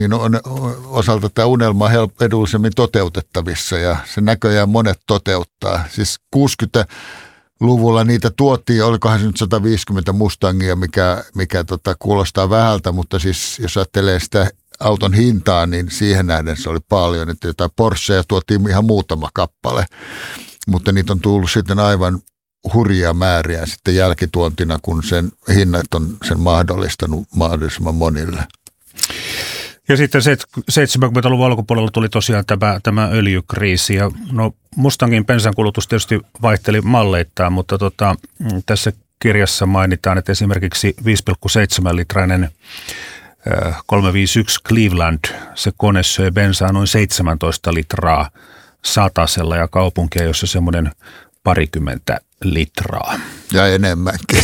niin on osalta tämä unelma edullisemmin toteutettavissa ja se näköjään monet toteuttaa. Siis 60-luvulla niitä tuotiin, olikohan se nyt 150 Mustangia, mikä kuulostaa vähältä, mutta siis jos ajattelee sitä auton hintaa, niin siihen nähden se oli paljon, että jotain Porscheja tuotiin ihan muutama kappale, mutta niitä on tullut sitten aivan hurjia määriä sitten jälkituontina, kun sen hinnat on sen mahdollistanut mahdollisimman monille. Ja sitten 70-luvun alkupuolella tuli tosiaan tämä öljykriisi ja no Mustangin bensankulutus tietysti vaihteli malleittain, mutta tässä kirjassa mainitaan, että esimerkiksi 5,7-litrainen 351 Cleveland, se kone söi bensaa noin 17 litraa satasella ja kaupunkia, jossa semmoinen 20 litraa. Ja enemmänkin.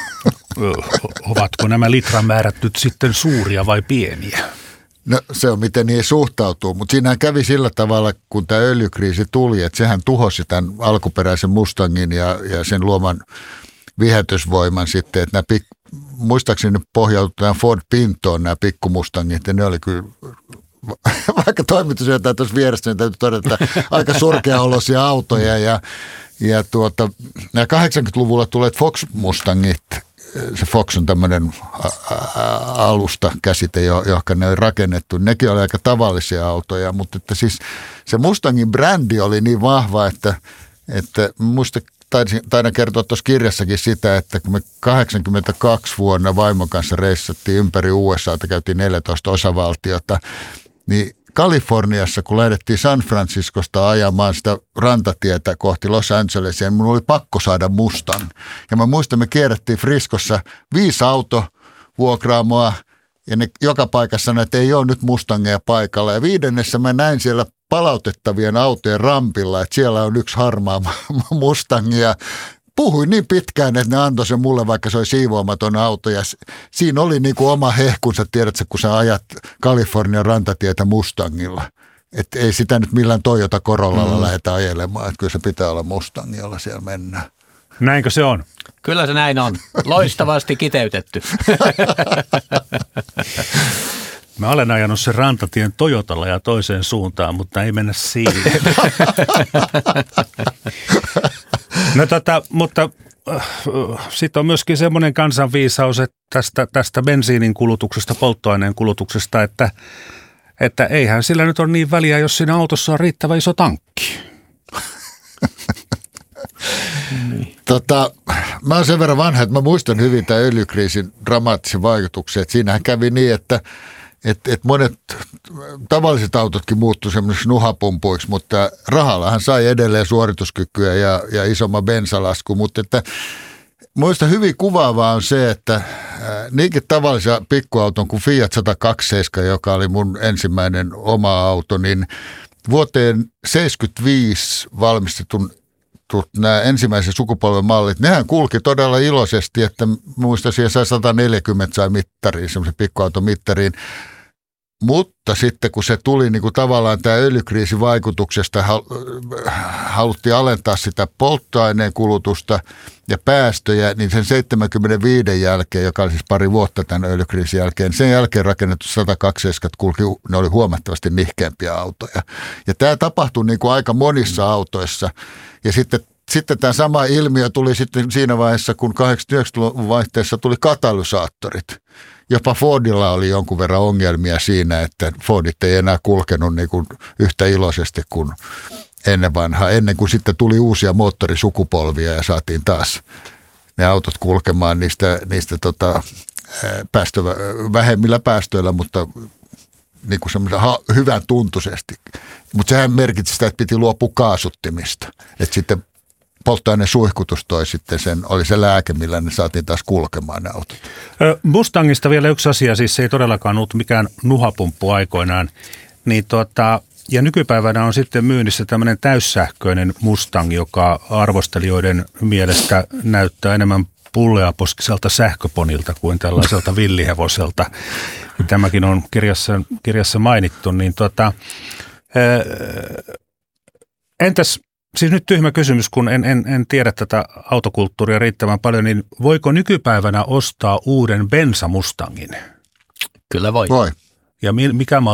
Ovatko nämä litramäärät nyt sitten suuria vai pieniä? No se on miten niihin suhtautuu, mutta siinähän kävi sillä tavalla, kun tämä öljykriisi tuli, että sehän tuhosi tämän alkuperäisen Mustangin ja sen luoman viehätysvoiman sitten, että nämä muistaakseni ne pohjautui tähän Ford Pintoon nämä pikkumustangit ja ne oli kyllä, vaikka toimitusjohtaja tuossa vieressä, niin täytyy todeta, että aika surkeaoloisia autoja ja nämä 80-luvulla tulleet Fox-mustangit, se Fox on tämmöinen alusta-käsite, johon ne on rakennettu. Nekin oli aika tavallisia autoja, mutta että siis se Mustangin brändi oli niin vahva, että muista taidan kertoa tuossa kirjassakin sitä, että kun me 82 vuonna vaimon kanssa reissattiin ympäri USAta, käytiin 14 osavaltiota, niin Kaliforniassa, kun lähdettiin San Franciscosta ajamaan sitä rantatietä kohti Los Angelesia, niin minun oli pakko saada Mustang. Ja mä muistan, me kierrettiin Friscossa 5 autovuokraamoa, ja ne joka paikassa sanoi, että ei ole nyt Mustangeja paikalla. Ja 5. mä näin siellä palautettavien autojen rampilla, että siellä on yksi harmaa Mustang. Ja puhuin niin pitkään, että ne antoi sen mulle, vaikka se oli siivoamaton auto. Ja siinä oli niin kuin oma hehkunsa, tiedätkö, kun sä ajat Kalifornian rantatietä Mustangilla. Että ei sitä nyt millään Toyota Corollalla lähdetä ajelemaan. Että kyllä se pitää olla Mustang, jolla siellä mennään. Näinkö se on? Kyllä se näin on. Loistavasti kiteytetty. Mä olen ajanut sen rantatien Toyotalla ja toiseen suuntaan, mutta ei mennä siihen. No mutta sitten on myöskin semmoinen kansanviisaus, että tästä bensiinin kulutuksesta, polttoaineen kulutuksesta, että eihän sillä nyt ole niin väliä, jos siinä autossa on riittävä iso tankki. Mä oon sen verran vanha, että mä muistan hyvin tämän öljykriisin dramaattisen vaikutuksen. Että siinähän kävi niin, että monet tavalliset autotkin muuttuivat semmoisiksi nuhapumpuiksi, mutta rahallahan sai edelleen suorituskykyä ja isomman bensalasku. Mutta että muista hyvin kuvaavaa on se, että niinkin tavallisia pikkuauton kuin Fiat 127, joka oli mun ensimmäinen oma auto, niin vuoteen 1975 valmistetun nämä ensimmäisen sukupolven mallit, nehän kulki todella iloisesti, että muista siihen sai 140 sai mittariin, semmoisen pikkuauton mittariin. Mutta sitten kun se tuli niin kuin tavallaan tämä öljykriisin vaikutuksesta, haluttiin alentaa sitä polttoaineen kulutusta ja päästöjä, niin sen 75 jälkeen, joka oli siis pari vuotta tämän öljykriisin jälkeen, sen jälkeen rakennettu 127 kulki, ne oli huomattavasti nihkeämpiä autoja. Ja tämä tapahtui niin kuin aika monissa autoissa. Ja sitten tämä sama ilmiö tuli sitten siinä vaiheessa, kun 89-luvun vaihteessa tuli katalysaattorit. Jopa Fordilla oli jonkun verran ongelmia siinä, että Fordit ei enää kulkenut niin kuin yhtä iloisesti kuin ennen vanhaa. Ennen kuin sitten tuli uusia moottorisukupolvia ja saatiin taas ne autot kulkemaan niistä vähemmillä päästöillä, mutta niin kuin semmoisen hyvän tuntuisesti. Mutta sehän merkitsi sitä, että piti luopua kaasuttimista. Että sitten polttoaineen suihkutus toi sitten oli se lääke, millä ne saatiin taas kulkemaan ne autot. Mustangista vielä yksi asia, siis se ei todellakaan ollut mikään nuhapumppu aikoinaan. Ja nykypäivänä on sitten myynnissä tämmöinen täyssähköinen Mustang, joka arvostelijoiden mielestä näyttää enemmän pulleaposkiselta sähköponilta kuin tällaiselta villihevoselta. Tämäkin on kirjassa mainittu. Niin entäs, siis nyt tyhmä kysymys, kun en tiedä tätä autokulttuuria riittävän paljon, niin voiko nykypäivänä ostaa uuden bensamustangin? Kyllä voi. Voi. Ja mikä